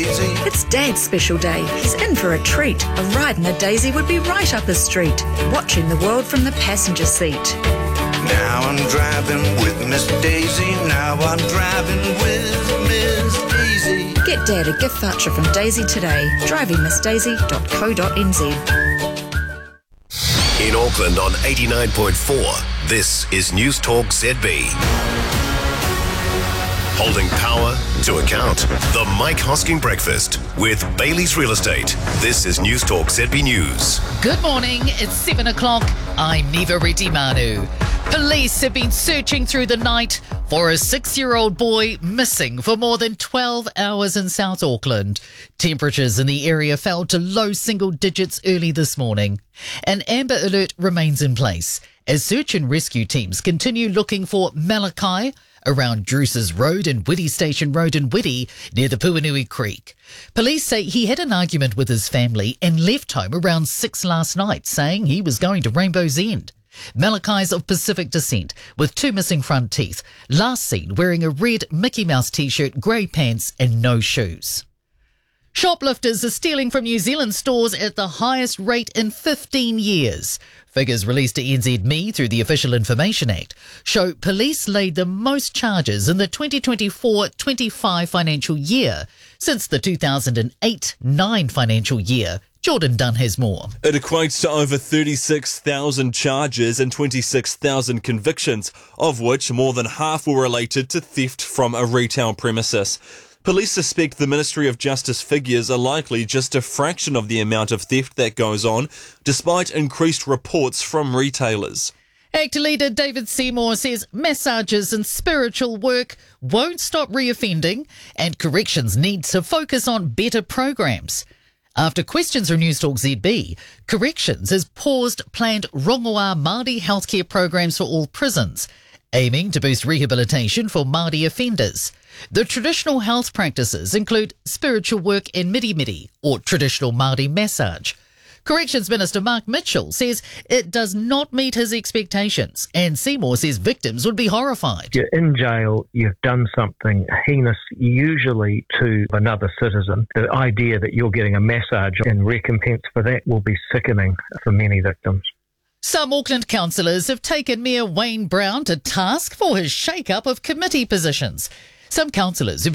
It's Dad's special day. He's in for a treat. A ride in a Daisy would be right up his street. Watching the world from the passenger seat. Now I'm driving with Miss Daisy. Now I'm driving with Miss Daisy. Get Dad a gift voucher from Daisy today. drivingmissdaisy.co.nz. In Auckland on 89.4, this is News Talk ZB. Holding power to account. The Mike Hosking Breakfast with Bailey's Real Estate. This is News Talk ZB News. Good morning, it's 7 o'clock. I'm Neva Retimanu. Police have been searching through the night for a 6-year-old boy missing for more than 12 hours in South Auckland. Temperatures in the area fell to low single digits early this morning. An amber alert remains in place as search and rescue teams continue looking for Malachi around Druce's Road and Whitty Station Road in Whitty near the Puanui Creek. Police say he had an argument with his family and left home around 6 last night, saying he was going to Rainbow's End. Malachi's of Pacific descent, with 2 missing front teeth, last seen wearing a red Mickey Mouse t-shirt, grey pants and no shoes. Shoplifters are stealing from New Zealand stores at the highest rate in 15 years. Figures released to NZME through the Official Information Act show police laid the most charges in the 2024-25 financial year since the 2008-9 financial year. Jordan Dunn has more. It equates to over 36,000 charges and 26,000 convictions, of which more than half were related to theft from a retail premises. Police suspect the Ministry of Justice figures are likely just a fraction of the amount of theft that goes on, despite increased reports from retailers. ACT leader David Seymour says massages and spiritual work won't stop reoffending and corrections need to focus on better programs. After questions from News Talk ZB, Corrections has paused planned Rongoā Māori healthcare programs for all prisons, aiming to boost rehabilitation for Māori offenders. The traditional health practices include spiritual work and miri-miri, or traditional Māori massage. Corrections Minister Mark Mitchell says it does not meet his expectations, and Seymour says victims would be horrified. You're in jail, you've done something heinous, usually to another citizen. The idea that you're getting a massage in recompense for that will be sickening for many victims. Some Auckland councillors have taken Mayor Wayne Brown to task for his shake-up of committee positions. Some councillors have